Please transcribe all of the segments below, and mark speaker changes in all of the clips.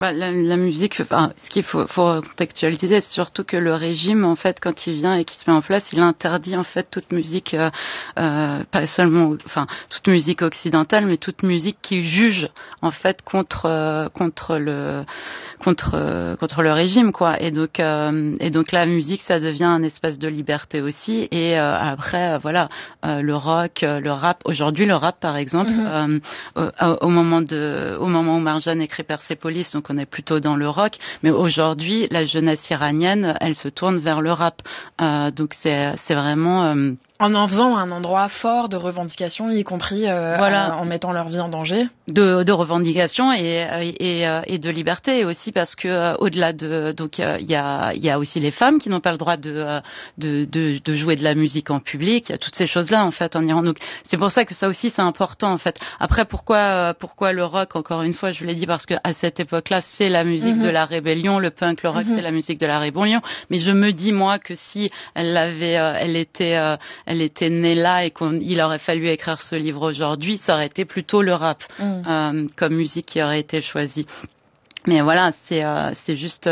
Speaker 1: La musique, enfin, ce qu'il faut contextualiser, c'est surtout que le régime, en fait, quand il vient et qu'il se met en place, il interdit en fait toute musique, pas seulement, enfin, toute musique occidentale, mais toute musique qui juge en fait contre le régime, quoi. Et donc la musique, ça devient un espace de liberté aussi. Et après, voilà, le rock, le rap. Aujourd'hui, le rap, par exemple, au moment où Marjane écrit Persépolis, donc on est plutôt dans le rock, mais aujourd'hui la jeunesse iranienne, elle se tourne vers le rap, donc c'est vraiment
Speaker 2: en faisant un endroit fort de revendication, y compris en mettant leur vie en danger,
Speaker 1: de revendication et de liberté, et aussi parce que au-delà de, donc il y a aussi les femmes qui n'ont pas le droit de jouer de la musique en public. Il y a toutes ces choses-là en fait en Iran. Donc c'est pour ça que ça aussi c'est important en fait. Après pourquoi le rock, encore une fois je l'ai dit, parce que à cette époque-là c'est la musique de la rébellion, le punk, le rock c'est la musique de la rébellion. Mais je me dis moi que si elle était née là et qu'il aurait fallu écrire ce livre aujourd'hui, ça aurait été plutôt le rap comme musique qui aurait été choisie. Mais voilà, c'est juste.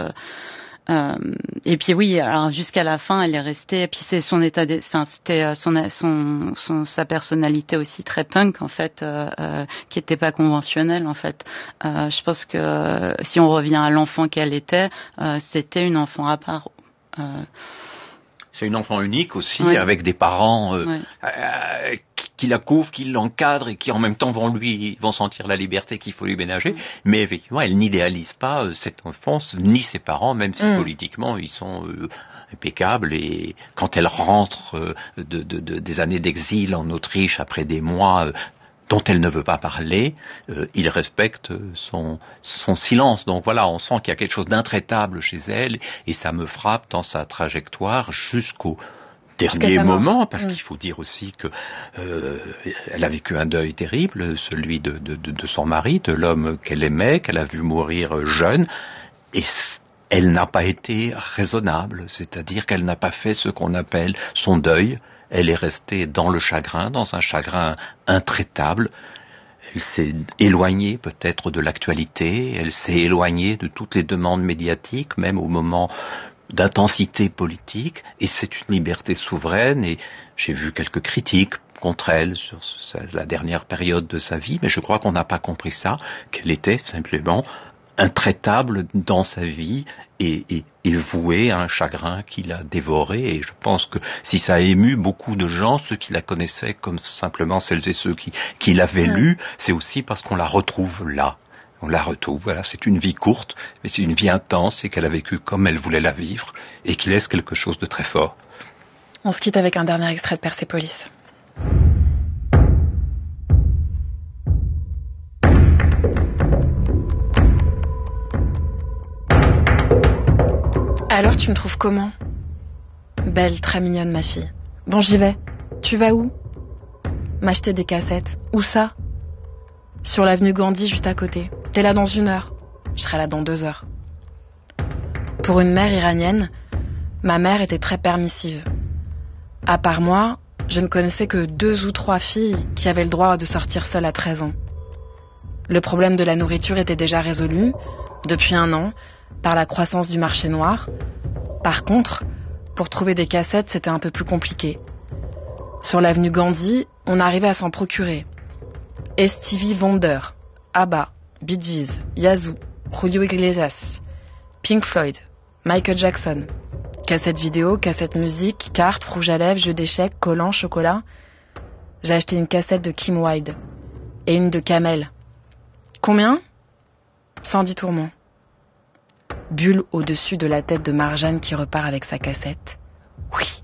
Speaker 1: Et puis oui, alors jusqu'à la fin, elle est restée. Et puis c'est son état, c'était sa personnalité aussi très punk en fait, qui était pas conventionnelle en fait. Je pense que si on revient à l'enfant qu'elle était, c'était une enfant à part.
Speaker 3: C'est une enfant unique aussi, avec des parents qui la couvrent, qui l'encadrent et qui en même temps vont sentir la liberté qu'il faut lui ménager. Mais effectivement, elle n'idéalise pas cette enfance, ni ses parents, même si politiquement ils sont impeccables. Et quand elle rentre des années d'exil en Autriche après des mois dont elle ne veut pas parler, il respecte son silence. Donc voilà, on sent qu'il y a quelque chose d'intraitable chez elle, et ça me frappe dans sa trajectoire jusqu'au dernier moment, parce qu'il faut dire aussi que elle a vécu un deuil terrible, celui de son mari, de l'homme qu'elle aimait, qu'elle a vu mourir jeune, et elle n'a pas été raisonnable, c'est-à-dire qu'elle n'a pas fait ce qu'on appelle son deuil. Elle est restée dans le chagrin, dans un chagrin intraitable. Elle s'est éloignée peut-être de l'actualité, elle s'est éloignée de toutes les demandes médiatiques, même au moment d'intensité politique, et c'est une liberté souveraine. Et j'ai vu quelques critiques contre elle sur la dernière période de sa vie, mais je crois qu'on n'a pas compris ça, qu'elle était simplement intraitable dans sa vie et vouée à un chagrin qui l'a dévoré. Et je pense que si ça a ému beaucoup de gens, ceux qui la connaissaient comme simplement celles et ceux qui l'avaient lue, c'est aussi parce qu'on la retrouve là. On la retrouve, voilà, c'est une vie courte, mais c'est une vie intense et qu'elle a vécue comme elle voulait la vivre et qui laisse quelque chose de très fort.
Speaker 2: On se quitte avec un dernier extrait de Persépolis. Alors tu me trouves comment ? Belle, très mignonne ma fille. Bon, j'y vais. Tu vas où ? M'acheter des cassettes. Où ça ? Sur l'avenue Gandhi, juste à côté. T'es là dans 1 heure. Je serai là dans 2 heures. Pour une mère iranienne, ma mère était très permissive. À part moi, je ne connaissais que 2 ou 3 filles qui avaient le droit de sortir seules à 13 ans. Le problème de la nourriture était déjà résolu, depuis 1 an, par la croissance du marché noir. Par contre, pour trouver des cassettes, c'était un peu plus compliqué. Sur l'avenue Gandhi, on arrivait à s'en procurer. Stevie Wonder, ABBA, Bee Gees, Yazoo, Julio Iglesias, Pink Floyd, Michael Jackson. Cassettes vidéo, cassettes musique, cartes, rouge à lèvres, jeux d'échecs, collants, chocolat. J'ai acheté une cassette de Kim Wilde et une de Kamel. Combien ? 110 tourments. Bulle au-dessus de la tête de Marjane qui repart avec sa cassette. Oui.